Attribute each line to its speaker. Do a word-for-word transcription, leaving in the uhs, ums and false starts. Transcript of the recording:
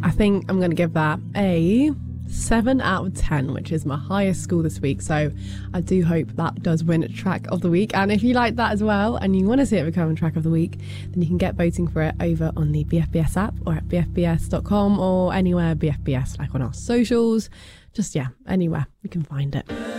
Speaker 1: I think I'm going to give that a seven out of ten, which is my highest score this week. So I do hope that does win track of the week. And if you like that as well and you want to see it become track of the week, then you can get voting for it over on the B F B S app or at b f b s dot com or anywhere B F B S, like on our socials. Just, yeah, anywhere you can find it.